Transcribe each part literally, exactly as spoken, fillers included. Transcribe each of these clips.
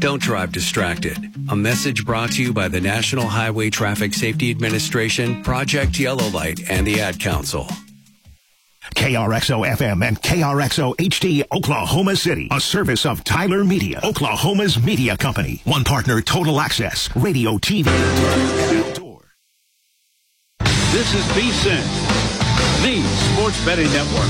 Don't drive distracted. A message brought to you by the National Highway Traffic Safety Administration, Project Yellow Light, and the Ad Council. K R X O F M and K R X O H D Oklahoma City, a service of Tyler Media, Oklahoma's media company. One partner, Total Access, radio, T V, and outdoor. This is VSiN, the Sports Betting Network.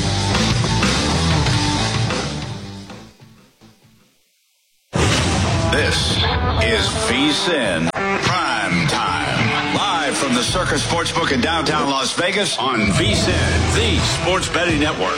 This is VSiN Prime Time. Live from the Circus Sportsbook in downtown Las Vegas on VSiN, the Sports Betting Network.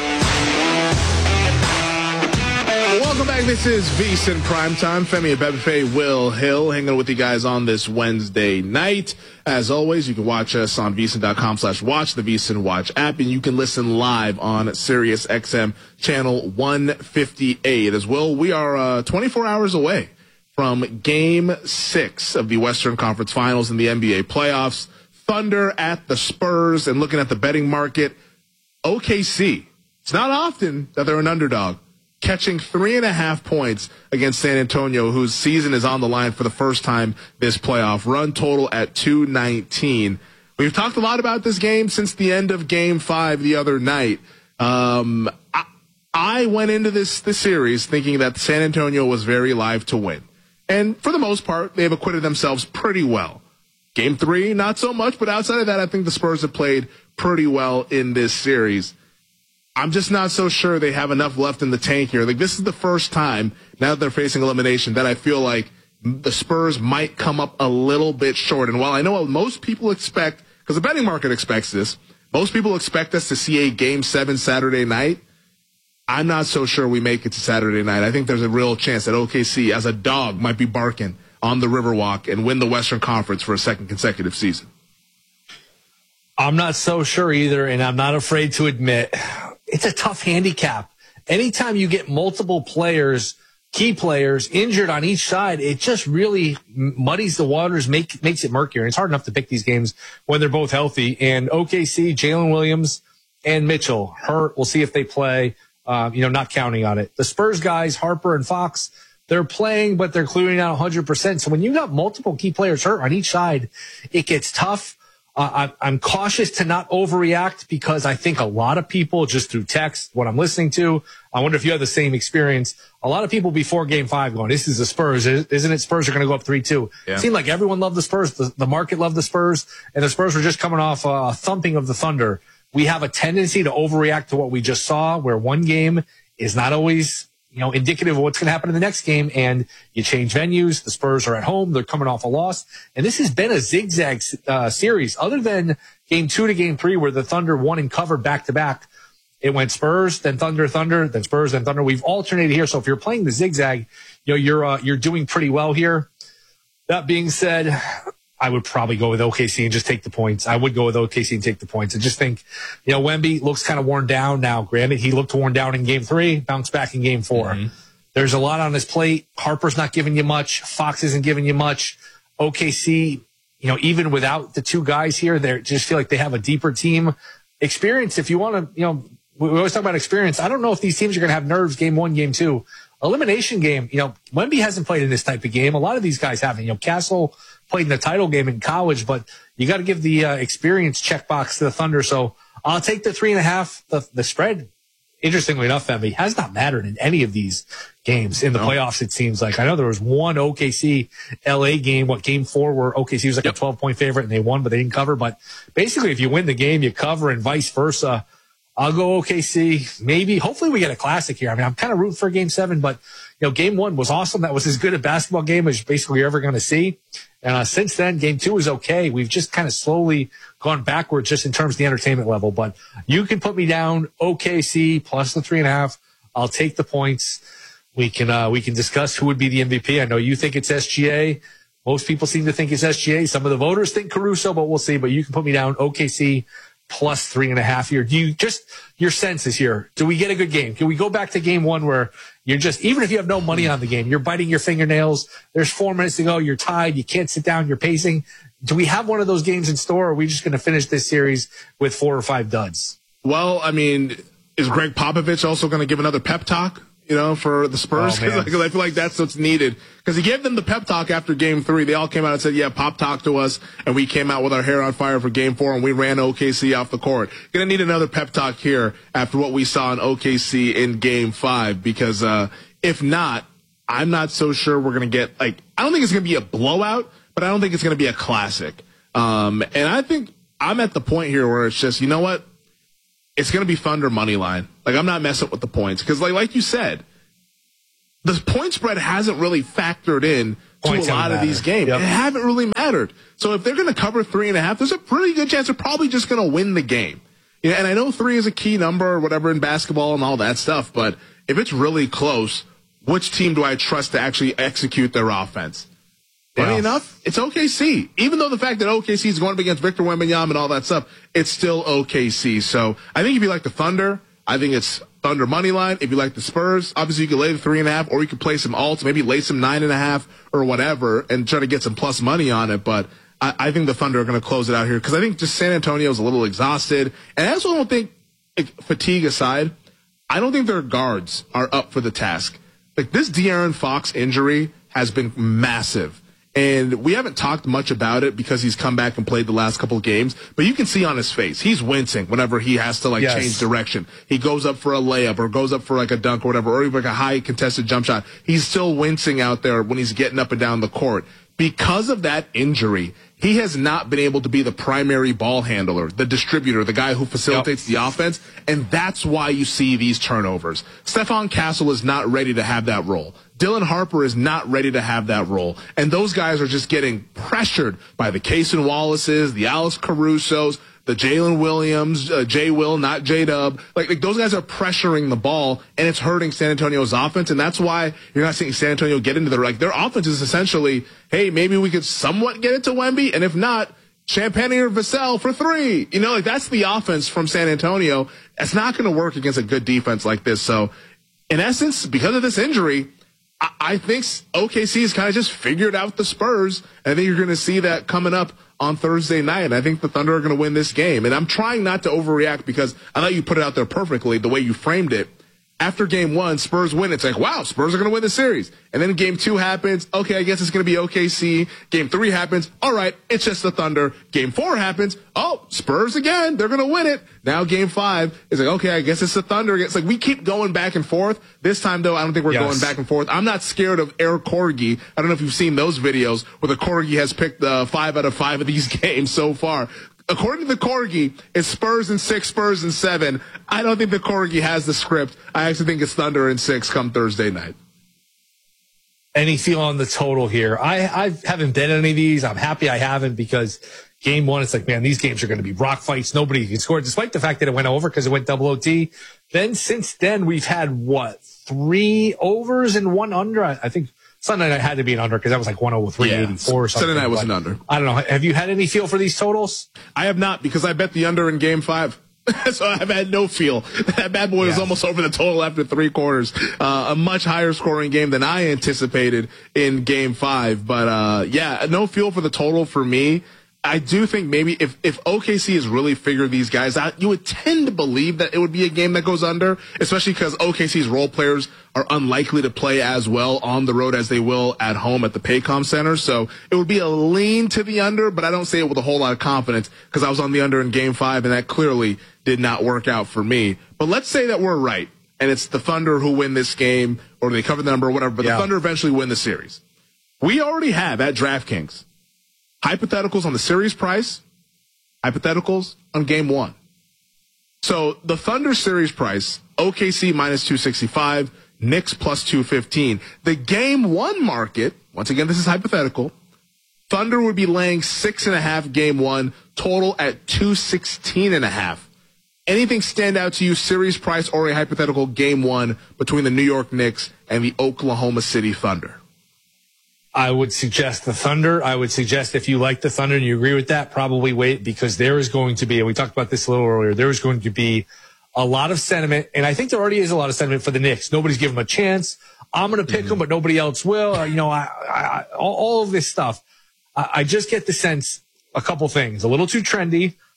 Welcome back. This is VSiN Prime Time. Femi Abebefe, Will Hill, hanging with you guys on this Wednesday night. As always, you can watch us on VSiN.com slash watch, the VSiN Watch app, and you can listen live on Sirius X M channel one fifty-eight. As well, we are uh, twenty-four hours away from Game six of the Western Conference Finals in the N B A playoffs. Thunder at the Spurs, and looking at the betting market, O K C. It's not often that they're an underdog, catching three and a half points against San Antonio, whose season is on the line for the first time this playoff. Run total at two nineteen. We've talked a lot about this game since the end of Game five the other night. Um, I, I went into this, this series thinking that San Antonio was very live to win. And for the most part, they've acquitted themselves pretty well. Game three, not so much, but outside of that, I think the Spurs have played pretty well in this series. I'm just not so sure they have enough left in the tank here. Like, this is the first time, now that they're facing elimination, that I feel like the Spurs might come up a little bit short. And while I know what most people expect, because the betting market expects this, most people expect us to see a Game seven Saturday night. I'm not so sure we make it to Saturday night. I think there's a real chance that O K C, as a dog, might be barking on the Riverwalk and win the Western Conference for a second consecutive season. I'm not so sure either, and I'm not afraid to admit it's a tough handicap. Anytime you get multiple players, key players, injured on each side, it just really muddies the waters, make, makes it murkier. And it's hard enough to pick these games when they're both healthy. And O K C, Jalen Williams and Mitchell hurt. We'll see if they play. Um, you know, not counting on it. The Spurs guys, Harper and Fox, they're playing, but they're clearing out one hundred percent. So when you got multiple key players hurt on each side, it gets tough. Uh, I, I'm cautious to not overreact because I think a lot of people, just through text, what I'm listening to, I wonder if you have the same experience. A lot of people before Game five going, this is the Spurs. Isn't it Spurs are going to go up three two? Yeah. It seemed like everyone loved the Spurs. The, the market loved the Spurs, and the Spurs were just coming off a thumping of the Thunder. We have a tendency to overreact to what we just saw, where one game is not always, you know, indicative of what's going to happen in the next game. And you change venues. The Spurs are at home. They're coming off a loss. And this has been a zigzag uh, series. Other than game two to game three, where the Thunder won and covered back to back, it went Spurs, then Thunder, Thunder, then Spurs, then Thunder. We've alternated here. So if you're playing the zigzag, you know, you're, uh, you're doing pretty well here. That being said, I would probably go with O K C and just take the points. I would go with O K C and take the points. I just think, you know, Wemby looks kind of worn down now. Granted, he looked worn down in game three, bounced back in game four. Mm-hmm. There's a lot on his plate. Harper's not giving you much. Fox isn't giving you much. O K C, you know, even without the two guys here, they just feel like they have a deeper team. Experience, if you want to, you know, we always talk about experience. I don't know if these teams are going to have nerves game one, game two. Elimination game, you know, Wemby hasn't played in this type of game. A lot of these guys haven't. You know, Castle played in the title game in college, but you got to give the uh, experience checkbox to the Thunder. So I'll take the three and a half. The, the spread, interestingly enough, Wemby, has not mattered in any of these games in the no. playoffs, it seems like. I know there was one O K C L A game, what, game four, where O K C was like yep. a twelve-point favorite and they won, but they didn't cover. But basically, if you win the game, you cover and vice versa. I'll go O K C. Maybe, hopefully we get a classic here. I mean, I'm kind of rooting for game seven, but, you know, game one was awesome. That was as good a basketball game as basically you're ever going to see. And uh, since then, game two was okay. We've just kind of slowly gone backwards just in terms of the entertainment level. But you can put me down O K C plus the three and a half. I'll take the points. We can, uh, we can discuss who would be the M V P. I know you think it's S G A. Most people seem to think it's S G A. Some of the voters think Caruso, but we'll see. But you can put me down O K C plus three and a half here. Do you just, your sense is here, do we get a good game? Can we go back to game one where you're just, even if you have no money on the game, you're biting your fingernails, there's four minutes to go, you're tied, you can't sit down, you're pacing. Do we have one of those games in store, or are we just going to finish this series with four or five duds? Well, I mean, is Greg Popovich also going to give another pep talk you know, for the Spurs? Because Oh, I feel like that's what's needed. Because he gave them the pep talk after game three. They all came out and said, yeah, Pop talked to us, and we came out with our hair on fire for game four, and we ran O K C off the court. Going to need another pep talk here after what we saw in O K C in game five, because uh, if not, I'm not so sure we're going to get, like, I don't think it's going to be a blowout, but I don't think it's going to be a classic. Um, and I think I'm at the point here where it's just, you know what? It's going to be Thunder money line. Like, I'm not messing with the points. Because, like, like you said, the point spread hasn't really factored in to Points a lot of these games. Yep. It haven't really mattered. So if they're going to cover three and a half, there's a pretty good chance they're probably just going to win the game. You know, and I know three is a key number or whatever in basketball and all that stuff. But if it's really close, which team do I trust to actually execute their offense? Funny Wow. enough, it's O K C. Even though the fact that O K C is going up against Victor Wembanyama and all that stuff, it's still O K C. So I think if you like the Thunder, I think it's Thunder money line. If you like the Spurs, obviously you can lay the three and a half, or you could play some alts, maybe lay some nine and a half or whatever, and try to get some plus money on it. But I, I think the Thunder are going to close it out here because I think just San Antonio is a little exhausted, and I also don't think, like, fatigue aside, I don't think their guards are up for the task. Like, this De'Aaron Fox injury has been massive. And we haven't talked much about it because he's come back and played the last couple of games. But you can see on his face, he's wincing whenever he has to, like, Yes. change direction. He goes up for a layup or goes up for, like, a dunk or whatever, or even, like, a high contested jump shot. He's still wincing out there when he's getting up and down the court. Because of that injury, he has not been able to be the primary ball handler, the distributor, the guy who facilitates Yep. the offense, and that's why you see these turnovers. Stephon Castle is not ready to have that role. Dylan Harper is not ready to have that role. And those guys are just getting pressured by the Cason Wallaces, the Alex Carusos, the Jalen Williams, uh, J. Will, not J-Dub. Like, like, those guys are pressuring the ball, and it's hurting San Antonio's offense, and that's why you're not seeing San Antonio get into the, like, their offense is essentially, hey, maybe we could somewhat get it to Wemby, and if not, Champagne or Vassell for three. You know, like, that's the offense from San Antonio. It's not going to work against a good defense like this. So, in essence, because of this injury, I, I think O K C has kind of just figured out the Spurs. And I think you're going to see that coming up on Thursday night. And I think the Thunder are going to win this game. And I'm trying not to overreact because I thought you put it out there perfectly, the way you framed it. After game one, Spurs win. It's like, wow, Spurs are going to win the series. And then game two happens. Okay, I guess it's going to be O K C. Game three happens. All right, it's just the Thunder. Game four happens. Oh, Spurs again. They're going to win it. Now game five is like, okay, I guess it's the Thunder. It's like we keep going back and forth. This time, though, I don't think we're Yes. going back and forth. I'm not scared of Eric Corgi. I don't know if you've seen those videos where the Corgi has picked uh, five out of five of these games so far. According to the Corgi, it's Spurs in six, Spurs in seven. I don't think the Corgi has the script. I actually think it's Thunder in six come Thursday night. Any feel on the total here? I, I haven't bet any of these. I'm happy I haven't because game one, it's like, man, these games are going to be rock fights. Nobody can score, despite the fact that it went over because it went double O T. Then since then, we've had, what, three overs and one under? I, I think Sunday night had to be an under because that was like one oh three eighty-four or something. Sunday night was but an under. I don't know. Have you had any feel for these totals? I have not because I bet the under in game five. So I've had no feel. That bad boy was Yeah. almost over the total after three quarters. Uh, a much higher scoring game than I anticipated in game five. But, uh, yeah, no feel for the total for me. I do think maybe if, if O K C has really figured these guys out, you would tend to believe that it would be a game that goes under, especially because O K C's role players are unlikely to play as well on the road as they will at home at the Paycom Center. So it would be a lean to the under, but I don't say it with a whole lot of confidence because I was on the under in game five, and that clearly did not work out for me. But let's say that we're right, and it's the Thunder who win this game, or they cover the number or whatever, but Yeah. the Thunder eventually win the series. We already have at DraftKings hypotheticals on the series price, hypotheticals on game one. So the Thunder series price, O K C minus two sixty-five, Knicks plus two fifteen. The game one market, once again, this is hypothetical, Thunder would be laying six and a half game one, total at two sixteen and a half. Anything stand out to you, series price or a hypothetical game one between the New York Knicks and the Oklahoma City Thunder? I would suggest the Thunder. I would suggest if you like the Thunder and you agree with that, probably wait because there is going to be, and we talked about this a little earlier, there is going to be a lot of sentiment, and I think there already is a lot of sentiment for the Knicks. Nobody's giving them a chance. I'm going to pick mm-hmm. them, but nobody else will. Uh, you know, I, I, all, all of this stuff. I, I just get the sense, a couple things. A little too trendy.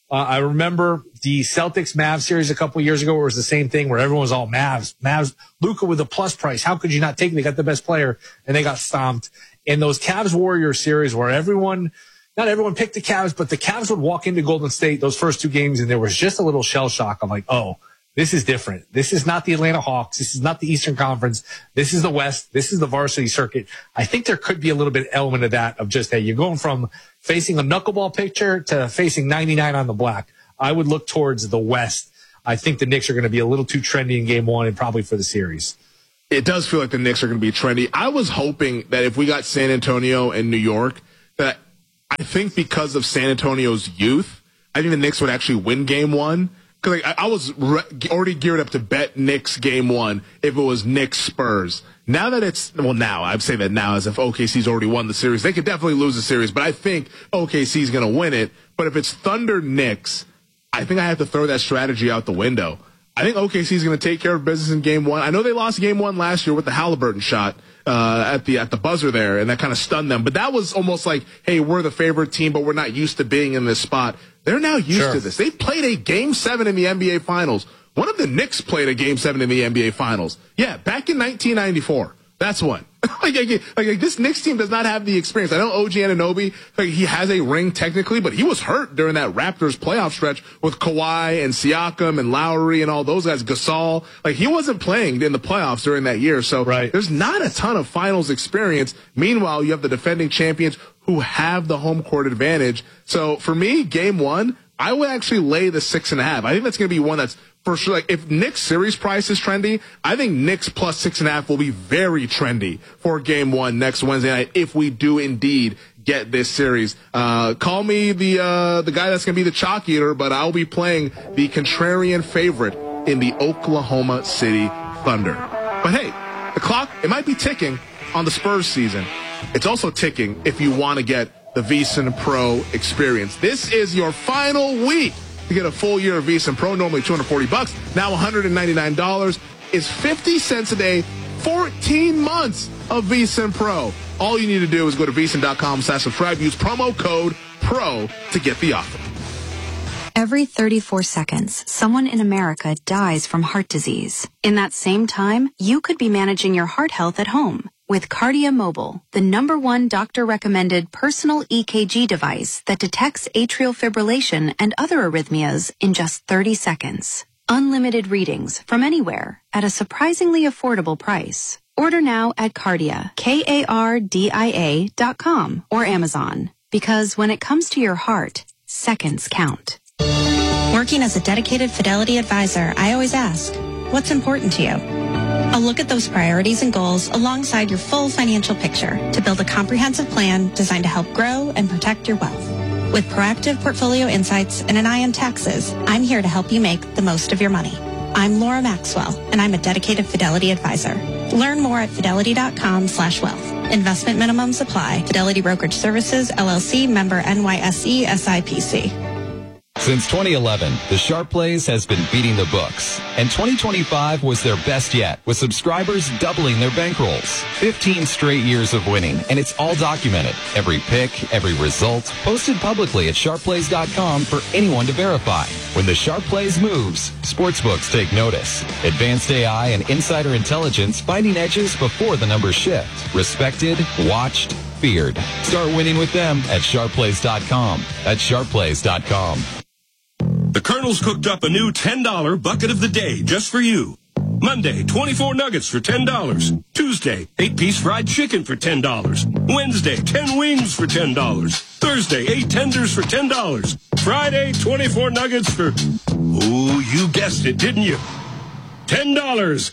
Uh, I remember the Celtics Mavs series a couple years ago where it was the same thing where everyone was all Mavs. Mavs, Luka with a plus price. How could you not take him? They got the best player, and they got stomped. And those Cavs Warriors series where everyone, not everyone picked the Cavs, but the Cavs would walk into Golden State those first two games, and there was just a little shell shock. I'm like, oh, this is different. This is not the Atlanta Hawks. This is not the Eastern Conference. This is the West. This is the varsity circuit. I think there could be a little bit element of that of just, hey, you're going from facing a knuckleball picture to facing ninety-nine on the black. I would look towards the West. I think the Knicks are going to be a little too trendy in game one and probably for the series. It does feel like the Knicks are going to be trendy. I was hoping that if we got San Antonio and New York, that I think because of San Antonio's youth, I think the Knicks would actually win game one. Because like, I, I was re- already geared up to bet Knicks game one if it was Knicks Spurs. Now that it's, well, now, I'd say that now as if O K C's already won the series. They could definitely lose the series, but I think O K C's going to win it. But if it's Thunder Knicks, I think I have to throw that strategy out the window. I think O K C is going to take care of business in game one. I know they lost game one last year with the Halliburton shot uh, at the at the buzzer there, and that kind of stunned them. But that was almost like, hey, we're the favorite team, but we're not used to being in this spot. They're now used Sure. to this. They've played a game seven in the N B A Finals. One of the Knicks played a game seven in the N B A Finals. Yeah, back in nineteen ninety-four. That's one. like, like, like, like this Knicks team does not have the experience. I know O G Anunoby, like, he has a ring technically, but he was hurt during that Raptors playoff stretch with Kawhi and Siakam and Lowry and all those guys, Gasol. Like, he wasn't playing in the playoffs during that year. So right. There's not a ton of finals experience. Meanwhile, you have the defending champions who have the home court advantage. So for me, game one, I would actually lay the six and a half. I think that's going to be one that's for sure. Like if Knicks series price is trendy, I think Knicks plus six and a half will be very trendy for game one next Wednesday night if we do indeed get this series. Uh, call me the uh, the guy that's going to be the chalk eater, but I'll be playing the contrarian favorite in the Oklahoma City Thunder. But hey, the clock, it might be ticking on the Spurs season. It's also ticking if you want to get the VSiN Pro experience. This is your final week to get a full year of VSiN Pro, normally two hundred forty bucks, now one hundred ninety-nine dollars. It's fifty cents a day, fourteen months of VSiN Pro. All you need to do is go to VSiN.com slash subscribe, use promo code PRO to get the offer. Every thirty-four seconds, someone in America dies from heart disease. In that same time, you could be managing your heart health at home with Kardia Mobile, the number one doctor-recommended personal E K G device that detects atrial fibrillation and other arrhythmias in just thirty seconds. Unlimited readings from anywhere at a surprisingly affordable price. Order now at Kardia, K A R D I A dot com or Amazon. Because when it comes to your heart, seconds count. Working as a dedicated Fidelity advisor, I always ask, what's important to you? I'll look at those priorities and goals alongside your full financial picture to build a comprehensive plan designed to help grow and protect your wealth. With proactive portfolio insights and an eye on taxes, I'm here to help you make the most of your money. I'm Laura Maxwell, and I'm a dedicated Fidelity advisor. Learn more at fidelity.com slash wealth. Investment minimums apply. Fidelity Brokerage Services, L L C, member N Y S E, S I P C. Since twenty eleven, the Sharp Plays has been beating the books, and twenty twenty-five was their best yet, with subscribers doubling their bankrolls. fifteen straight years of winning, and it's all documented. Every pick, every result, posted publicly at sharp plays dot com for anyone to verify. When the Sharp Plays moves, sportsbooks take notice. Advanced A I and insider intelligence finding edges before the numbers shift. Respected, watched, feared. Start winning with them at sharp plays dot com. That's sharp plays dot com. The Colonel's cooked up a new ten dollar bucket of the day just for you. Monday, twenty-four nuggets for ten dollars. Tuesday, eight piece fried chicken for ten dollars. Wednesday, ten wings for ten dollars. Thursday, eight tenders for ten dollars. Friday, twenty-four nuggets for, ooh, you guessed it, didn't you? ten dollars.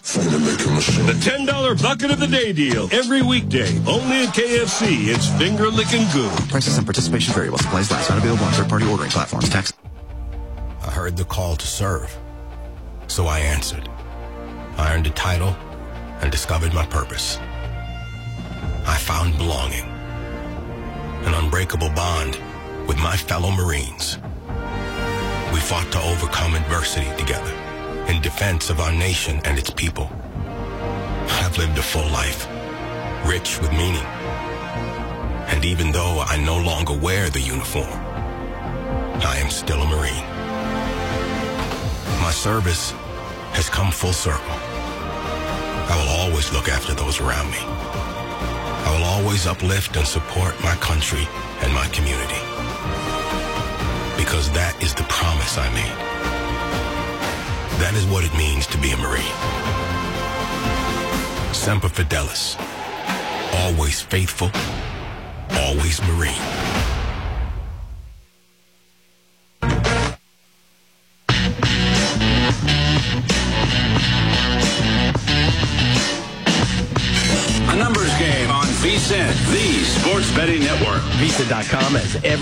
The ten dollar bucket of the day deal. Every weekday. Only at K F C. It's finger licking good. Prices and participation vary while supplies last. Not available on third-party ordering platforms. Text. I heard the call to serve, so I answered. I earned a title and discovered my purpose. I found belonging, an unbreakable bond with my fellow Marines. We fought to overcome adversity together in defense of our nation and its people. I've lived a full life, rich with meaning. And even though I no longer wear the uniform, I am still a Marine. My service has come full circle. I will always look after those around me. I will always uplift and support my country and my community. Because that is the promise I made. That is what it means to be a Marine. Semper Fidelis. Always faithful. Always Marine. A numbers game on VSiN, the Sports Betting Network. Visa dot com has every